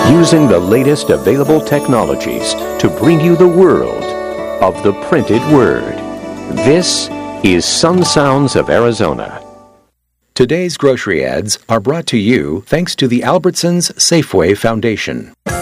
using the latest available technologies to bring you the world of the printed word. This is Sun Sounds of Arizona. Today's grocery ads are brought to you thanks to the Albertsons Safeway Foundation.